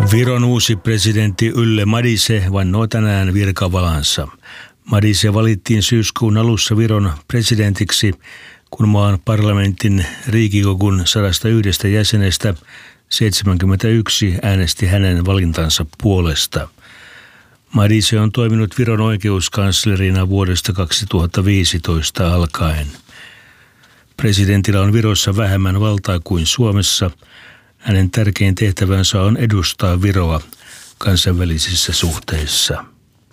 Viron uusi presidentti Ülle Madise vannoo tänään virkavalansa. Madise valittiin syyskuun alussa Viron presidentiksi, kun maan parlamentin Riigikogun 101 jäsenestä 71 äänesti hänen valintansa puolesta. Madise on toiminut Viron oikeuskanslerina vuodesta 2015 alkaen. Presidentillä on Virossa vähemmän valtaa kuin Suomessa. Hänen tärkein tehtävänsä on edustaa Viroa kansainvälisissä suhteissa.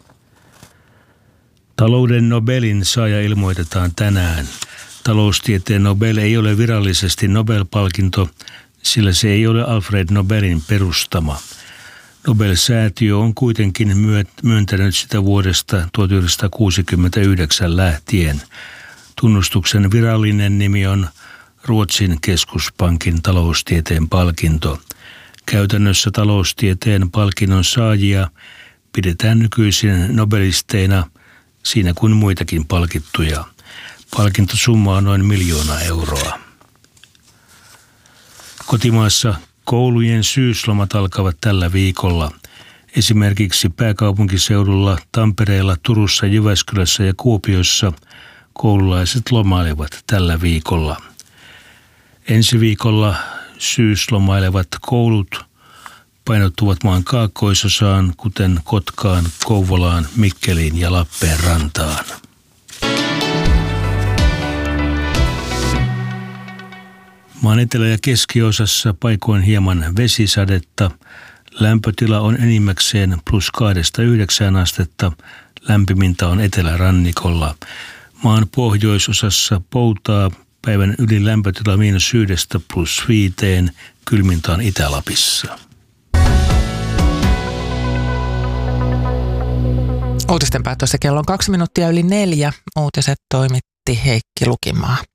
Talouden Nobelin saaja ilmoitetaan tänään. Taloustieteen Nobel ei ole virallisesti Nobel-palkinto, sillä se ei ole Alfred Nobelin perustama. Nobel-säätiö on kuitenkin myöntänyt sitä vuodesta 1969 lähtien. Tunnustuksen virallinen nimi on Ruotsin keskuspankin taloustieteen palkinto. Käytännössä taloustieteen palkinnon saajia pidetään nykyisin nobelisteina siinä kuin muitakin palkittuja. Palkintosumma on noin 1 000 000 euroa. Kotimaassa koulujen syyslomat alkavat tällä viikolla. Esimerkiksi pääkaupunkiseudulla, Tampereella, Turussa, Jyväskylässä ja Kuopiossa koululaiset lomailevat tällä viikolla. Ensi viikolla syyslomailevat koulut painottuvat maan kaakkoisosaan, kuten Kotkaan, Kouvolaan, Mikkeliin ja Lappeenrantaan. Maan etelä- ja keskiosassa paikoin hieman vesisadetta. Lämpötila on enimmäkseen +2–9 astetta. Lämpimintä on etelärannikolla. Maan pohjoisosassa poutaa. Päivän ylin lämpötila -1 +5, kylmintä on Itä-Lapissa. Uutisten päättyessä kello on 2 minuuttia yli 4. Uutiset toimitti Heikki Lukimaa.